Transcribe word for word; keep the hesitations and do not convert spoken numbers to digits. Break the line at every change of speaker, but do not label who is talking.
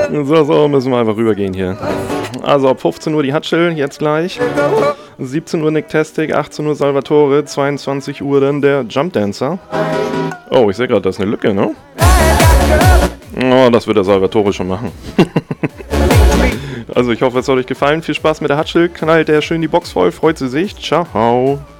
So, so, müssen wir einfach rübergehen hier. Also ab fünfzehn Uhr die Hutchel, jetzt gleich. siebzehn Uhr Nick Tastic, achtzehn Uhr Salvatore, zweiundzwanzig Uhr dann der Jump Dancer. Oh, ich sehe gerade, da ist eine Lücke, ne? Oh, das wird der Salvatore schon machen. Also ich hoffe, es hat euch gefallen. Viel Spaß mit der Hutchel. Knallt der schön die Box voll. Freut sie sich. Ciao.